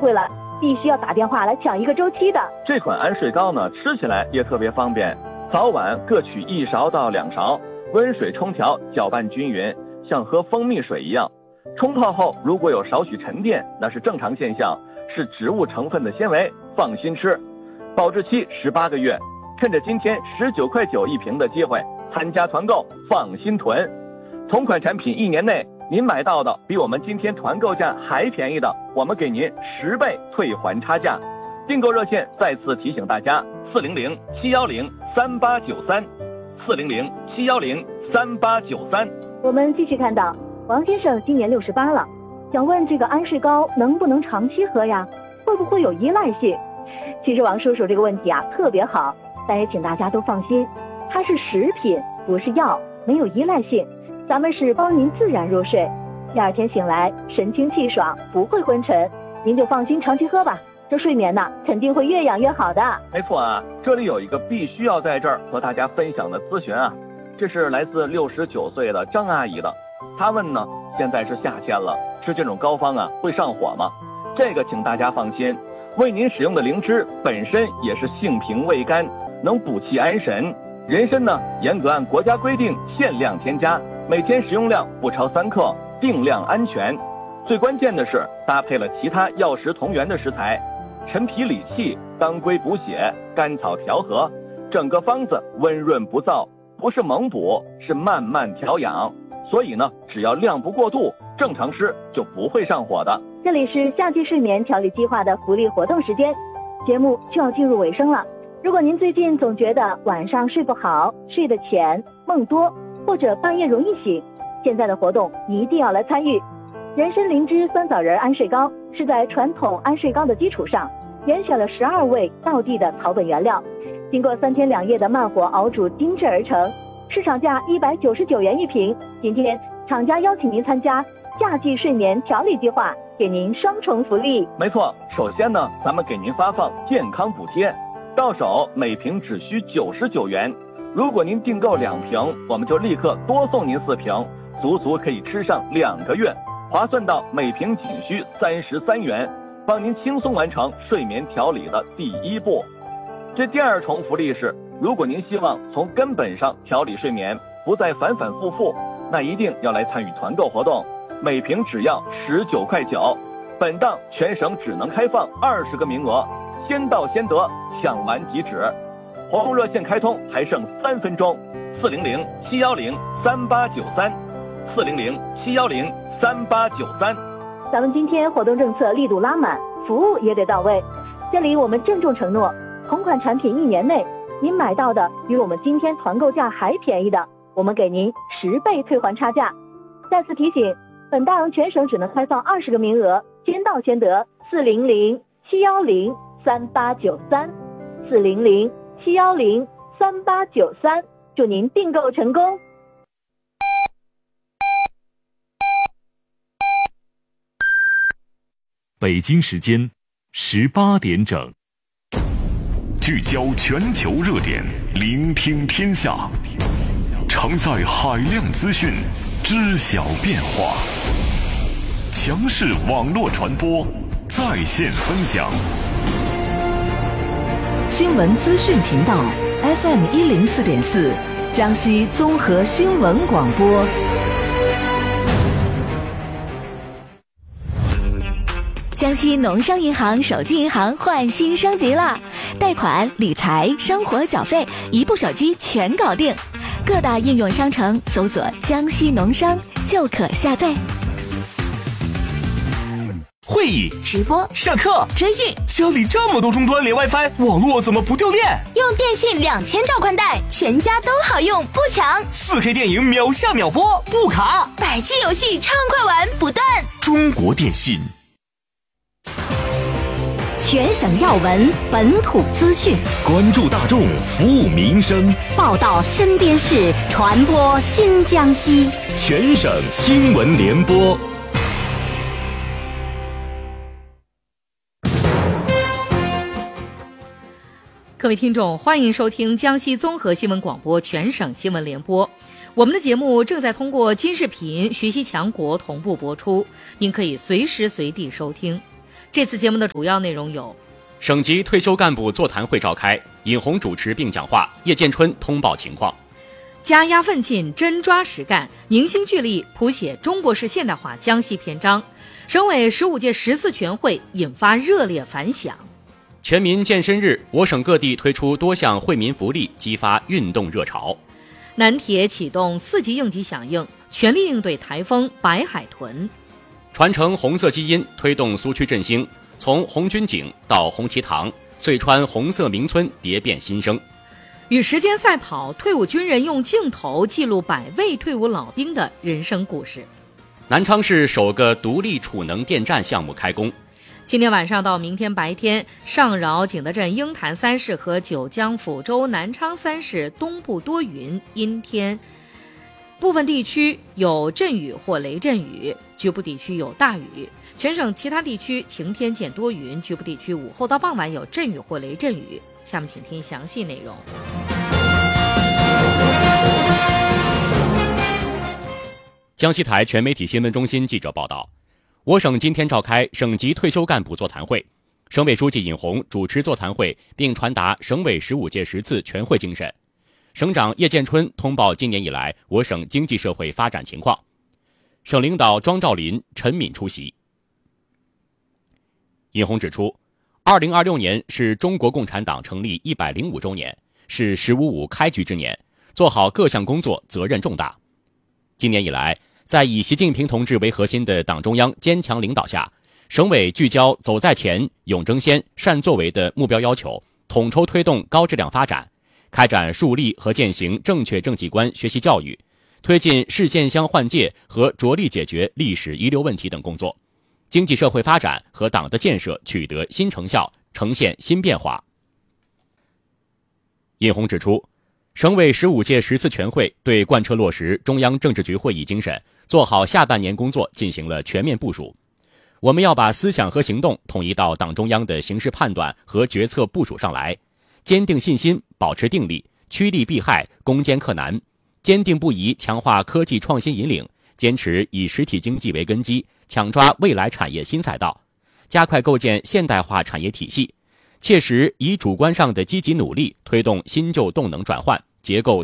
会了，必须要打电话来抢一个周期的。 这款安睡膏呢，吃起来也特别方便，早晚各取1勺到2勺，温水冲调，搅拌均匀，像喝蜂蜜水一样。冲泡后如果有少许沉淀，那是正常现象，是植物成分的纤维，放心吃。保质期18个月，趁着今天19.9块一瓶的机会，参加团购，放心囤。同款产品1年内您买到的比我们今天团购价还便宜的，我们给您10倍退还差价。订购热线再次提醒大家：400-710-3893，400-710-3893。 我们继续看到王先生今年68了，想问这个安睡膏能不能长期喝呀？会不会有依赖性？其实王叔叔这个问题啊特别好，但也请大家都放心，它是食品不是药，没有依赖性，咱们是帮您自然入睡，第2天醒来神清气爽，不会昏沉，您就放心长期喝吧，这睡眠呢肯定会越养越好的。 没错啊，这里有一个必须要在这儿和大家分享的咨询啊，这是来自69岁的张阿姨的。她问呢，现在是夏天了，吃这种膏方啊会上火吗？这个请大家放心，为您使用的灵芝本身也是性平味甘，能补气安神。人参呢严格按国家规定限量添加，每天食用量不超3克，定量安全。最关键的是搭配了其他药食同源的食材，陈皮理气，当归补血，甘草调和，整个方子温润不燥，不是猛补，是慢慢调养。所以呢，只要量不过度，正常吃就不会上火的。 这里是夏季睡眠调理计划的福利活动时间，节目就要进入尾声了。如果您最近总觉得晚上睡不好，睡得浅，梦多，或者半夜容易醒，现在的活动一定要来参与。人参灵芝酸枣仁安睡膏是在传统安睡膏的基础上，严选了12味道地的草本原料，经过3天2夜的慢火熬煮精制而成，市场价199元一瓶。今天厂家邀请您参加夏季睡眠调理计划，给您双重福利。 没错，首先呢，咱们给您发放健康补贴，到手每瓶只需99元。如果您订购2瓶，我们就立刻多送您4瓶，足足可以吃上2个月，划算到每瓶仅需33元，帮您轻松完成睡眠调理的第1步。这第2重福利是，如果您希望从根本上调理睡眠，不再反反复复，那一定要来参与团购活动，每瓶只要19.9块。本档全省只能开放20个名额，先到先得，抢完即止。活动热线开通还剩3分钟，400-710-3893，400-710-3893。 咱们今天活动政策力度拉满，服务也得到位。这里我们郑重承诺，同款产品1年内您买到的比我们今天团购价还便宜的，我们给您10倍退还差价。再次提醒，本档全省只能开放20个名额，先到先得，400-710-3893，400-710-3893，祝您订购成功。 北京时间18点整， 聚焦全球热点，聆听天下，承载海量资讯，知晓变化，强势网络传播，在线分享。 新闻资讯频道 FM 104.4，江西综合新闻广播。 江西农商银行手机银行换新升级了，贷款、理财、生活缴费，一部手机全搞定。各大应用商城搜索江西农商就可下载。 会议、 直播、 上课、 追剧， 家里这么多终端连 WiFi， 网络怎么不掉电？ 用电信2000兆宽带，全家都好用，不抢。 4K 电影秒下秒播，不卡。 100G 游戏畅快玩不断。 中国电信。 全省要闻，本土资讯， 关注大众，服务民生， 报道身边事，传播新江西。 全省新闻联播。 各位听众，欢迎收听江西综合新闻广播全省新闻联播。我们的节目正在通过金视频、学习强国同步播出，您可以随时随地收听。 这次节目的主要内容有： 省级退休干部座谈会召开，尹红主持并讲话，叶建春通报情况。 加压奋进，真抓实干，凝心聚力谱写中国式现代化江西篇章。省委15届10次全会引发热烈反响。 全民健身日，我省各地推出多项惠民福利，激发运动热潮。 南铁启动4级应急响应，全力应对台风白海豚。 传承红色基因，推动苏区振兴，从红军井到红旗堂，遂川红色名村蝶变新生。 与时间赛跑，退伍军人用镜头记录100位退伍老兵的人生故事。 南昌市首个独立储能电站项目开工。 今天晚上到明天白天，上饶、景德镇、鹰潭3市和九江、抚州、南昌3市东部多云阴天，部分地区有阵雨或雷阵雨，局部地区有大雨。全省其他地区晴天见多云，局部地区午后到傍晚有阵雨或雷阵雨。下面请听详细内容。 江西台全媒体新闻中心记者报道，我省今天召开省级退休干部座谈会，省委书记尹红主持座谈会，并传达省委15届10次全会精神。省长叶建春通报今年以来我省经济社会发展情况。省领导庄兆林、陈敏出席。尹红指出，2026年是中国共产党成立105周年，是“15+5”开局之年，做好各项工作责任重大。今年以来，在以习近平同志为核心的党中央坚强领导下，省委聚焦走在前、勇争先、善作为的目标要求，统筹推动高质量发展，开展树立和践行正确政绩观学习教育，推进市县乡换届和着力解决历史遗留问题等工作，经济社会发展和党的建设取得新成效，呈现新变化。尹红指出，省委15届10次全会对贯彻落实中央政治局会议精神，做好下半年工作进行了全面部署。我们要把思想和行动统一到党中央的形势判断和决策部署上来，坚定信心，保持定力，趋利避害，攻坚克难，坚定不移强化科技创新引领，坚持以实体经济为根基，抢抓未来产业新赛道，加快构建现代化产业体系，切实以主观上的积极努力推动新旧动能转换，结构